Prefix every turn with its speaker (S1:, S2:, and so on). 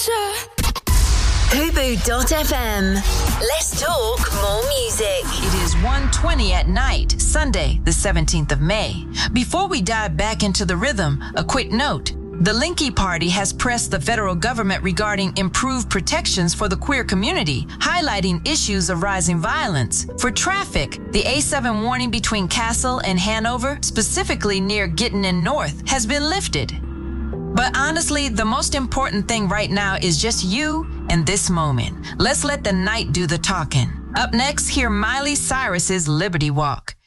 S1: Hubu.fm. Let's talk more music.
S2: It is 1:20 at night, Sunday, the 17th of May. Before we dive back into the rhythm, a quick note. The Linky Party has pressed the federal government regarding improved protections for the queer community, highlighting issues of rising violence. For traffic, the A7 warning between Castle and Hanover, specifically near Gittingen North, has been lifted. But honestly, the most important thing right now is just you and this moment. Let's let the night do the talking. Up next, hear Miley Cyrus's Liberty Walk.